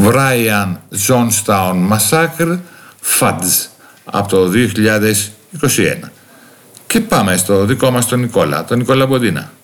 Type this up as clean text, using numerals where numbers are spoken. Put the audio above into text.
Brian Jonestown Massacre Fudge από το 2021. Και πάμε στο δικό μας τον Νικόλα Μποντίνα.